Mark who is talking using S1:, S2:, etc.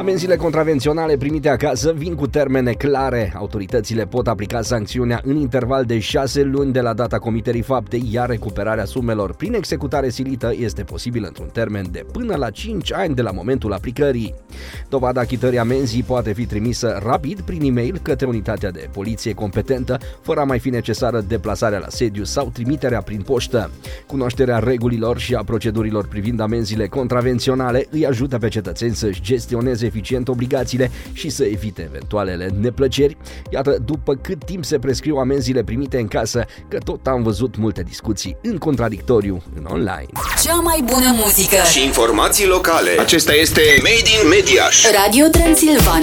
S1: Amenziile contravenționale primite acasă vin cu termene clare. Autoritățile pot aplica sancțiunea în interval de 6 luni de la data comiterii faptei, iar recuperarea sumelor prin executare silită este posibilă într-un termen de până la 5 ani de la momentul aplicării. Dovada achitării amenzii poate fi trimisă rapid prin e-mail către unitatea de poliție competentă, fără a mai fi necesară deplasarea la sediu sau trimiterea prin poștă. Cunoașterea regulilor și a procedurilor privind amenziile contravenționale îi ajută pe cetățeni să-și gestioneze eficient obligațiile și să evite eventualele neplăceri. Iată, după cât timp se prescriu amenziile primite în casă, că tot am văzut multe discuții în contradictoriu în online.
S2: Cea mai bună muzică
S3: și informații locale. Acesta este Made in Mediaș.
S2: Radio Transilvania.